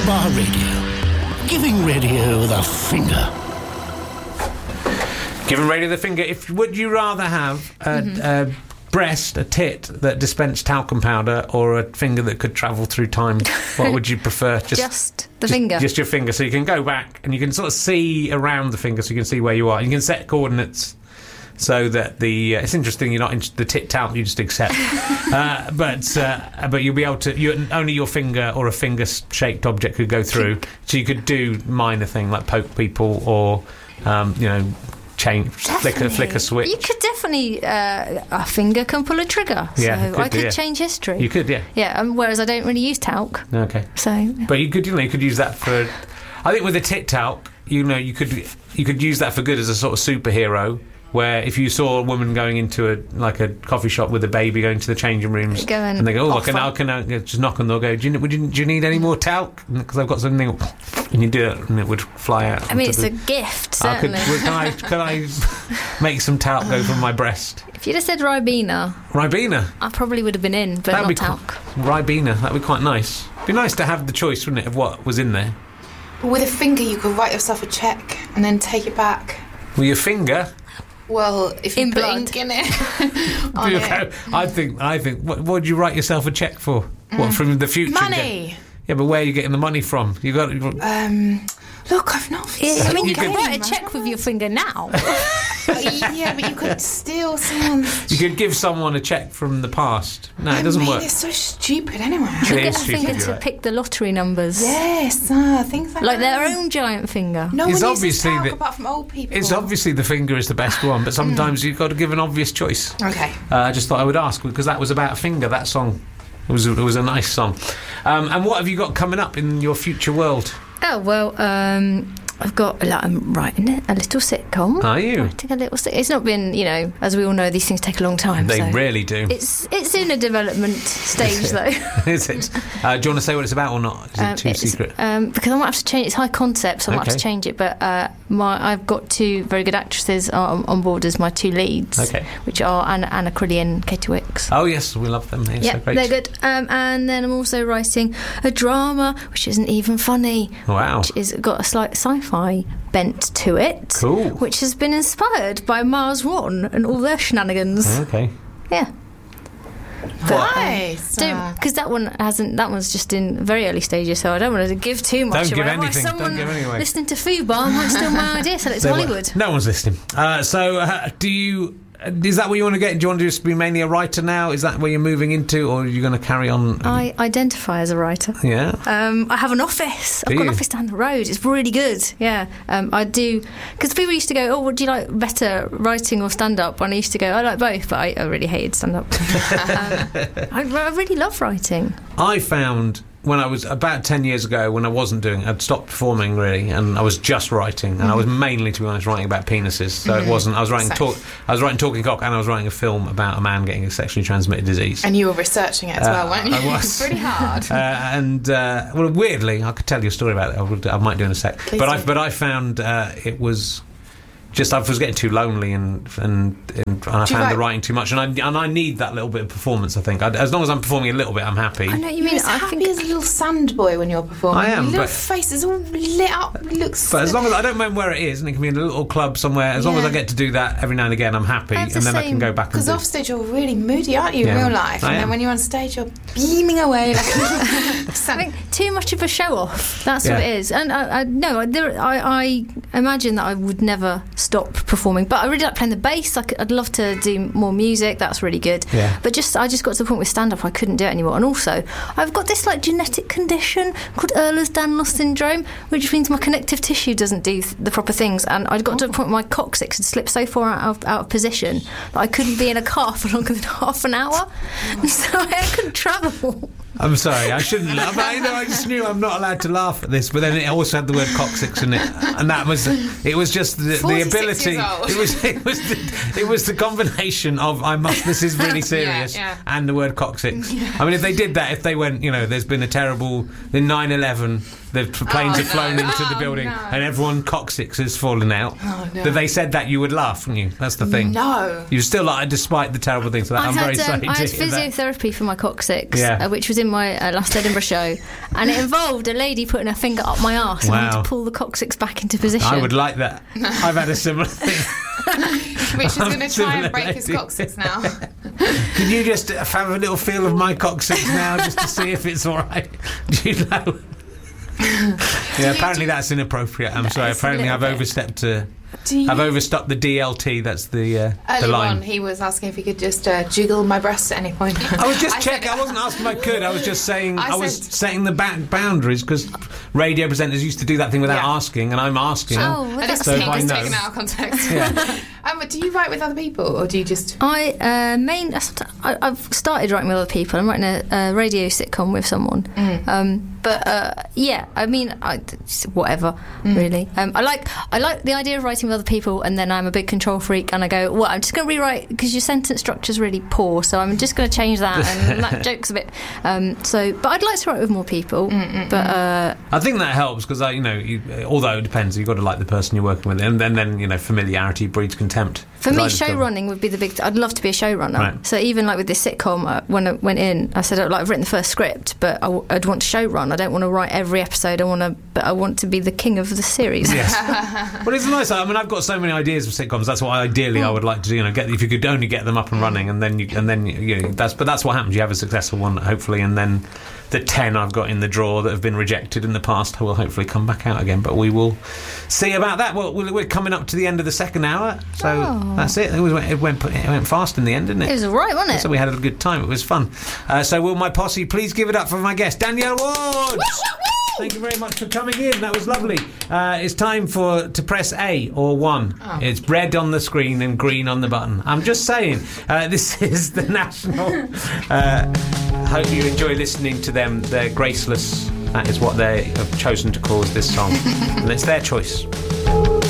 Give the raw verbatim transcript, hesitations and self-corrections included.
Bar Radio. Giving radio the finger. Giving radio the finger. If would you rather have a, mm-hmm. a breast, a tit that dispensed talcum powder, or a finger that could travel through time? What would you prefer? Just, just the just, finger. Just your finger, so you can go back and you can sort of see around the finger, so you can see where you are. You can set coordinates. So that the uh, it's interesting you're not in the tit talc, you just accept, uh, but uh, but you'll be able to. You, only your finger or a finger-shaped object could go through, so you could do minor thing like poke people or um, you know change flick a flick a switch. You could definitely uh, a finger can pull a trigger. So yeah, could I could do, yeah. change history. You could, yeah, yeah. Um, whereas I don't really use talc. Okay, so but you could you know you could use that for. I think with the tit talc, you know, you could you could use that for good as a sort of superhero. Where if you saw a woman going into a like a coffee shop with a baby going to the changing rooms going and they go, oh, I can, I can, I can just knock on the door, go, do you, would you, do you need any more talc? Because I've got something, and you do it and it would fly out. I mean, it's the, a gift, certainly. I could, can, I, can I make some talc go from my breast? If you'd have said Ribena, Ribena, I probably would have been in, but that'd not be talc. Qu- Ribena, that'd be quite nice. It'd be nice to have the choice, wouldn't it, of what was in there. But with a finger, you could write yourself a cheque and then take it back. With your finger? Well, if you in put blood. ink in it, on it. I think. I think. What would you write yourself a cheque for? Mm. What, from the future? Money. Yeah, but where are you getting the money from? You got. Um. Look, I've not. Yeah, I mean, you, you could could write a cheque with your finger now. Yeah, but you could steal someone's. You could give someone a cheque from the past. No, I it doesn't mean, work. It's so stupid anyway. You could get a finger to right. pick the lottery numbers. Yes, uh, things like, like that. their own giant finger. No it's one obviously uses talc the, apart from old people. It's obviously the finger is the best one, but sometimes you've got to give an obvious choice. Okay. Uh, I just thought I would ask because that was about a finger. That song, it was a, it was a nice song. Um, and what have you got coming up in your future world? Oh well. Um, I've got, like, I'm writing a little sitcom. Are you? Writing a little sitcom. It's not been, you know, as we all know, these things take a long time. They so really do. It's it's in a development stage, though. Is it? Uh, do you want to say what it's about or not? Is um, it too secret? Um, because I might have to change. It's high concept, so I might Okay. have to change it. But uh, my I've got two very good actresses on, on board as my two leads, Okay. which are Anna, Anna Crilly and Katie Wicks. Oh yes, we love them. They're Yeah, so great. they're good. Um, and then I'm also writing a drama, which isn't even funny. Wow. Which is got a slight sci-fi bent to it. Cool. Which has been inspired by Mars One and all their shenanigans. Okay. Yeah. Nice. Because that one hasn't. That one's just in very early stages, so I don't want to give too much Don't away. give anything. Someone Don't give any away. listening to Fubar might steal my idea, so it's They Hollywood. were- No one's listening. Uh, so, uh, do you? Is that what you want to get? Do you want to just be mainly a writer now? Is that where you're moving into, or are you going to carry on? I identify as a writer. Yeah. Um, I have an office. Do I've got you? an office down the road. It's really good. Yeah. Um, I do. Because people used to go, oh, would you like better writing or stand-up? And I used to go, I like both, but I, I really hated stand-up. um, I, I really love writing. I found when I was about ten years ago, when I wasn't doing, I'd stopped performing really, and I was just writing, and mm-hmm. I was mainly, to be honest, writing about penises. So mm-hmm. it wasn't. I was writing talk. I was writing Talking Cock, and I was writing a film about a man getting a sexually transmitted disease. And you were researching it as uh, well, weren't you? I was. It's pretty hard. Uh, and uh, well, weirdly, I could tell you a story about it. I, would, I might do in a sec. Please but do. I, but I found uh, it was. Just I was getting too lonely and and, and I found write- the writing too much, and I and I need that little bit of performance. I think I, as long as I'm performing a little bit, I'm happy. I know what you You're mean. as I happy think as a little sand boy when you're performing. I am, Your little but- face is all lit up. It looks. But as long as I don't mind where it is, and it can be in a little club somewhere, as long as Yeah. I get to do that every now and again, I'm happy, I and have then the I can same- go back and Because do. off stage you're really moody, aren't you, Yeah. in real life? I And am. then when you're on stage you're beaming away like a I sun. think too much of a show off. That's Yeah. what it is. And I, I no, I, there, I, I imagine that I would never stop performing. But I really like playing the bass. I could, I'd love to do more music. That's really good. Yeah. But just I just got to the point with stand up I couldn't do it anymore. And also I've got this like genetic condition called Ehlers-Danlos syndrome, which means my connective tissue doesn't do th- the proper things. And I'd got to the point where my coccyx had slipped so far out of, out of position that I couldn't be in a car for longer than half an hour. And so I couldn't travel. I'm sorry, I shouldn't laugh. I, know, I just knew I'm not allowed to laugh at this, but then it also had the word coccyx in it, and that was it was just the, the forty-six ability. years old. It was it was the, it was the combination of I must. This is really serious, yeah. and the word coccyx. I mean, if they did that, if they went, you know, there's been a terrible the nine eleven. The planes Oh, have flown no. into the Oh, building, no. and everyone coccyx has fallen out. Oh, no. That they said that you would laugh, wouldn't you? That's the thing. No. You still like, despite the terrible things. So that, I I'm had, very sorry um, I to had hear that. physiotherapy for my coccyx, Yeah. uh, which was in in my uh, last Edinburgh show, and it involved a lady putting her finger up my arse and Wow. having to pull the coccyx back into position. I would like that. I've had a similar thing. Which is going to try Similar and break his lady. coccyx now. Can you just have a little feel of my coccyx now, just to see if it's all right? Do you know? Yeah, apparently that's inappropriate. I'm sorry. That's a Apparently, little I've bit. overstepped. Uh, Do you, I've overstepped the D L T. That's the uh, the earlier line. on, he was asking if he could just uh, jiggle my breasts at any point. I was just I checking. said- I wasn't asking if I could. I was just saying. I, I was said- setting the ba- boundaries because radio presenters used to do that thing without Yeah. asking, and I'm asking. Oh, well, And that's it's So if taken, I it's know- taken out of context. Yeah. um, but do you write with other people, or do you just... I uh, main. I, I've started writing with other people. I'm writing a, a radio sitcom with someone. Mm. Um, but uh, yeah, I mean, I, it's whatever Mm. really. Um, I like I like the idea of writing with other people, and then I'm a big control freak, and I go, well, I'm just going to rewrite because your sentence structure's really poor, so I'm just going to change that, and that joke's a bit. Um, so, but I'd like to write with more people. Mm, But uh, I think that helps because, you know, you, although it depends, you've got to like the person you're working with, and then, then you know, familiarity breeds contempt. For 'Cause me, I just show go- running would be the big. Th- I'd love to be a showrunner. Right. So even like with this sitcom, uh, when I went in, I said, like, I've written the first script, but I w- I'd want to show run. I don't want to write every episode. I want to, but I want to be the king of the series. Yes. Well, it's nice. I mean, I've got so many ideas of sitcoms. That's what ideally I would like to do. You know, get if you could only get them up and running, and then you, and then you, you know, that's. But that's what happens. You have a successful one, hopefully, and then the ten I've got in the drawer that have been rejected in the past will hopefully come back out again. But we will see about that. Well, we're coming up to the end of the second hour, so Oh. that's it. It, was, it went it went fast in the end, didn't it? It was all right, wasn't it? So we had a good time. It was fun. Uh, so will my posse please give it up for my guest, Danielle Ward. Thank you very much for coming in. That was lovely. Uh, it's time for to press A or one. Oh. It's red on the screen and green on the button. I'm just saying. Uh, this is the National. Uh, hope you enjoy listening to them. They're graceless. That is what they have chosen to call this song, and it's their choice.